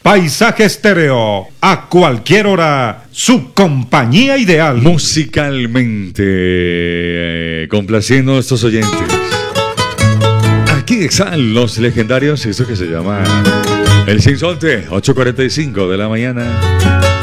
Paisaje Estéreo, a cualquier hora, su compañía ideal. Musicalmente, complaciendo a nuestros oyentes. Aquí están los legendarios, esto que se llama El Sin Solte, 8:45 de la mañana.